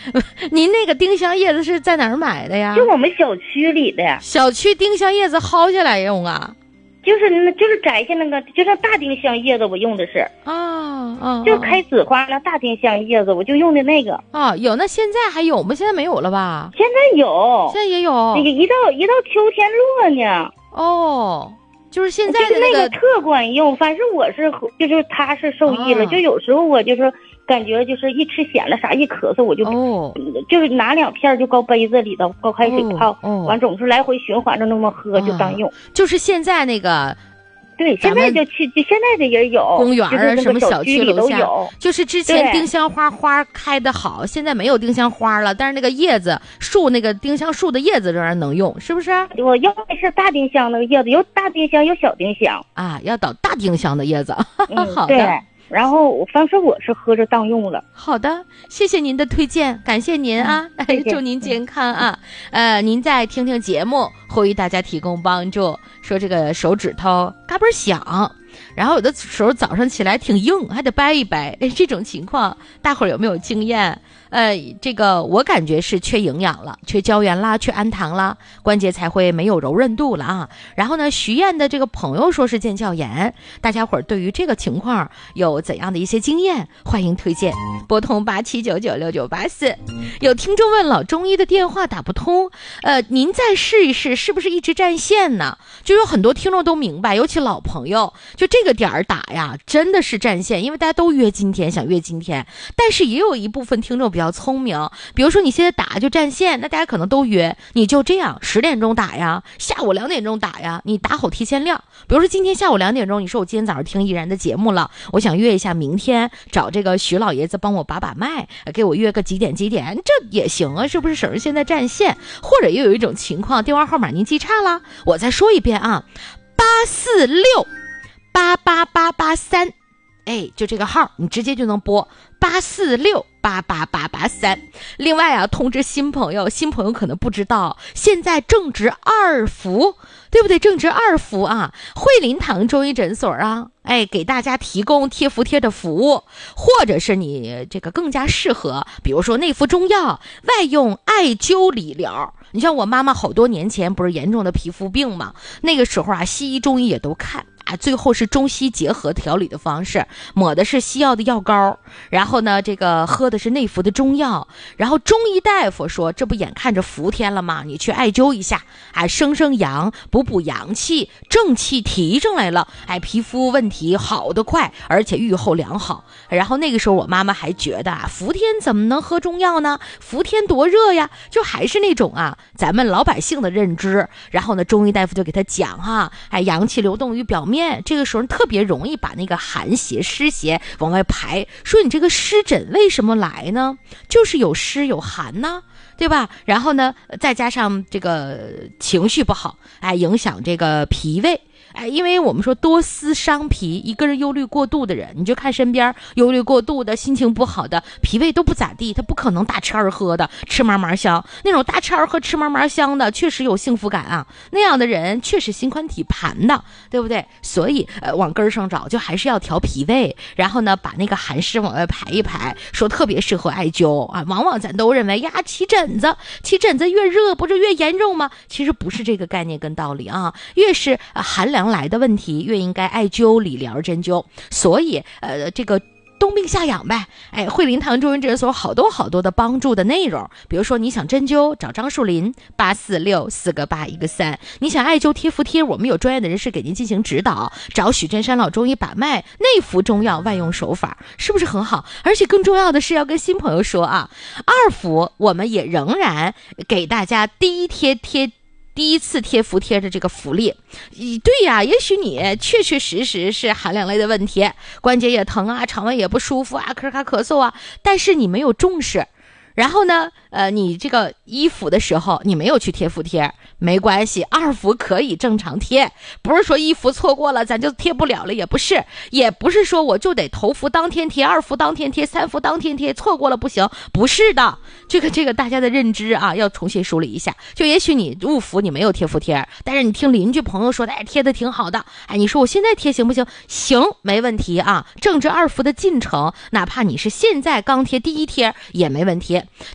您那个丁香叶子是在哪儿买的呀？ 就我们小区里的。 小区丁香叶子薅下来用啊？ 就是摘下那个，就是大丁香叶子，我用的是就是开紫花那大丁香叶子，我就用的那个。 有。那现在还有吗？现在没有了吧？ 现在有， 现在也有。 那个一到秋天落呢。 就是现在的那个特管用，反正我是就是他是受益了。就有时候我就是感觉就是一吃咸了啥一咳嗽，我就就是拿2片就高杯子里头高开水泡，完总是来回循环着那么喝就当用。 就是现在那个。 对，现在就现在的也有公园啊，什么小区里都有。 就是之前丁香花开的好，现在没有丁香花了，但是那个叶子树那个丁香树的叶子仍然能用，是不是？ 我要的是大丁香那个叶子，有大丁香有小丁香啊，要倒大丁香的叶子。好的。 对。然后当时我是喝着当用了。 好的，谢谢您的推荐，感谢您啊，祝您健康啊。您再听听节目，会为大家提供帮助。说这个手指头嘎嘣响，然后有的时候早上起来挺硬，还得掰一掰，这种情况大伙儿有没有经验？这个我感觉是缺营养了，缺胶原啦，缺氨糖啦，关节才会没有柔韧度了啊。然后呢，徐燕的这个朋友说是腱鞘炎，大家伙儿对于这个情况有怎样的一些经验？欢迎推荐，拨通87996984。有听众问了，中医的电话打不通，您再试一试，是不是一直占线呢？就有很多听众都明白，尤其老朋友，就这个点儿打呀，真的是占线，因为大家都约今天，想约今天，但是也有一部分听众比较聪明，比如说你现在打就占线，那大家可能都约，你就这样10点钟打呀，下午2点钟打呀，你打好提前量。比如说今天下午2点钟，你说我今天早上听依然的节目了，我想约一下明天找这个徐老爷子帮我把脉，给我约个几点，这也行啊，是不是？省着现在占线。或者又有一种情况，电话号码您记差了，我再说一遍啊，846-88883，就这个号，你直接就能拨846-88883。另外啊，通知新朋友可能不知道，现在正值2伏，对不对？正值2伏啊，惠林堂中医诊所啊，给大家提供贴服贴的服务，或者是你这个更加适合，比如说内服中药，外用艾灸理疗。你像我妈妈好多年前不是严重的皮肤病嘛，那个时候啊，西医中医也都看。最后是中西结合调理的方式，抹的是西药的药膏，然后呢，这个喝的是内服的中药，然后中医大夫说，这不眼看着伏天了吗？你去艾灸一下，生阳，补阳气，正气提上来了，皮肤问题好得快，而且愈后良好。然后那个时候我妈妈还觉得伏天怎么能喝中药呢？伏天多热呀，就还是那种咱们老百姓的认知。然后呢，中医大夫就给他讲阳气流动于表面。这个时候特别容易把那个寒邪湿邪往外排，说你这个湿疹为什么来呢？就是有湿有寒呢，对吧？然后呢，再加上这个情绪不好，影响这个脾胃。因为我们说多思伤脾，一个人忧虑过度的人，你就看身边忧虑过度的、心情不好的，脾胃都不咋地，他不可能大吃二喝的，吃嘛嘛香。那种大吃二喝、吃嘛嘛香的，确实有幸福感啊。那样的人确实心宽体盘的，对不对？所以往根上找，就还是要调脾胃，然后呢，把那个寒湿往外排一排，说特别适合艾灸啊。往往咱都认为呀，起疹子越热不是越严重吗？其实不是这个概念跟道理啊，越是寒凉来的问题，越应该艾灸、理疗、针灸。所以这个冬病夏养呗。惠林堂中医诊所好多的帮助的内容，比如说你想针灸，找张树林846-4个8-1个3；你想艾灸贴服贴，我们有专业的人士给您进行指导，找许真山老中医把脉，内服中药，外用手法，是不是很好？而且更重要的是要跟新朋友说2伏我们也仍然给大家第一次贴服贴的这个福利。对呀，也许你确实是寒凉类的问题，关节也疼啊，肠胃也不舒服啊，咳嗽啊，但是你没有重视。然后呢，你这个1伏的时候你没有去贴服贴，没关系，2伏可以正常贴，不是说1伏错过了咱就贴不了了，也不是说我就得头伏当天贴，2伏当天贴，3伏当天贴，错过了不行，不是的，这个大家的认知要重新梳理一下。就也许你入伏你没有贴服贴，但是你听邻居朋友说的，贴的挺好的，你说我现在贴行不行？行，没问题啊，正值2伏的进程，哪怕你是现在刚贴第1贴也没问题。